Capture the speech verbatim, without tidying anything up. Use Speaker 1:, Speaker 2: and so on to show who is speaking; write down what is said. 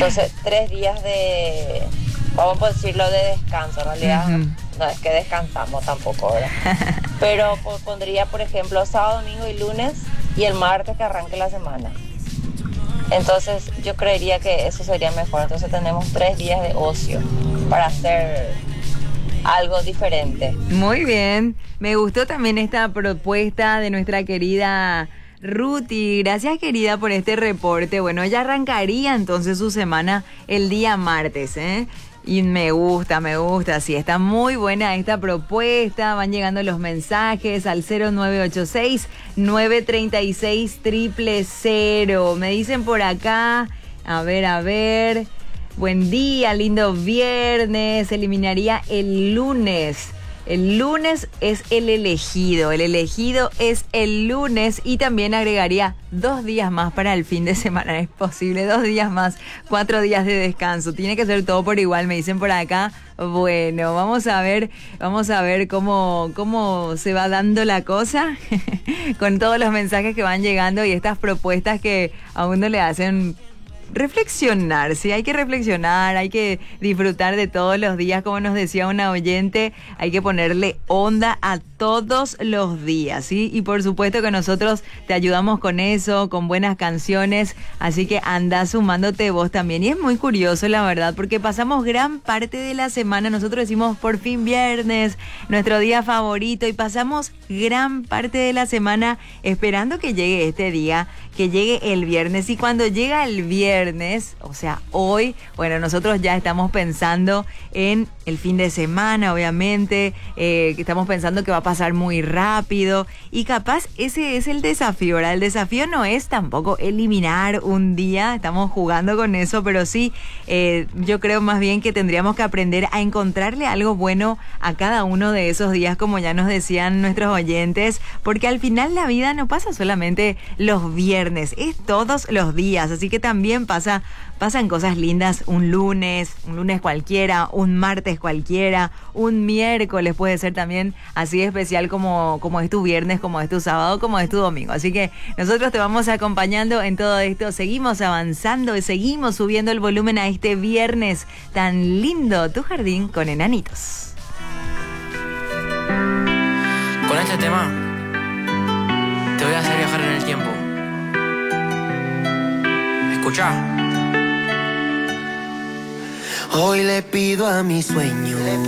Speaker 1: Entonces, tres días de, vamos a decirlo, de descanso. En realidad,
Speaker 2: Ujú.
Speaker 1: no es que descansamos tampoco, ¿verdad? Pero po- pondría, por ejemplo, sábado, domingo y lunes y el martes que arranque la semana. Entonces, yo creería que eso sería mejor. Entonces, tenemos tres días de ocio para hacer algo diferente.
Speaker 2: Muy bien. Me gustó también esta propuesta de nuestra querida Ruti. Gracias, querida, por este reporte. Bueno, ella arrancaría entonces su semana el día martes, ¿eh? Y me gusta, me gusta. Sí, está muy buena esta propuesta. Van llegando los mensajes al cero nueve ocho seis, nueve tres seis, cero cero cero. Me dicen por acá, a ver, a ver. Buen día, lindo viernes. Eliminaría el lunes. El lunes es el elegido. El elegido es el lunes. Y también agregaría dos días más para el fin de semana. Es posible, dos días más, cuatro días de descanso. Tiene que ser todo por igual, me dicen por acá. Bueno, vamos a ver, vamos a ver cómo, cómo se va dando la cosa con todos los mensajes que van llegando y estas propuestas que a uno le hacen reflexionar. Sí, hay que reflexionar, hay que disfrutar de todos los días, como nos decía una oyente, hay que ponerle onda a todos los días, ¿sí? Y por supuesto que nosotros te ayudamos con eso, con buenas canciones, así que anda sumándote vos también. Y es muy curioso, la verdad, porque pasamos gran parte de la semana, nosotros decimos por fin viernes, nuestro día favorito, y pasamos gran parte de la semana esperando que llegue este día, que llegue el viernes. Y cuando llega el viernes, o sea, hoy, bueno, nosotros ya estamos pensando en el fin de semana, obviamente, eh, que estamos pensando que va a pasar muy rápido, y capaz ese es el desafío, ¿verdad? El desafío no es tampoco eliminar un día, estamos jugando con eso, pero sí, eh, yo creo más bien que tendríamos que aprender a encontrarle algo bueno a cada uno de esos días, como ya nos decían nuestros oyentes, porque al final la vida no pasa solamente los viernes, es todos los días, así que también pasa, pasan cosas lindas un lunes, un lunes cualquiera, un martes cualquiera, un miércoles puede ser también así especial como, como es tu viernes, como es tu sábado, como es tu domingo. Así que nosotros te vamos acompañando en todo esto, seguimos avanzando y seguimos subiendo el volumen a este viernes tan lindo, Tu Jardín con Enanitos.
Speaker 3: Con este tema te voy a hacer viajar en el tiempo. Escuchá.
Speaker 4: Hoy le pido a mi sueño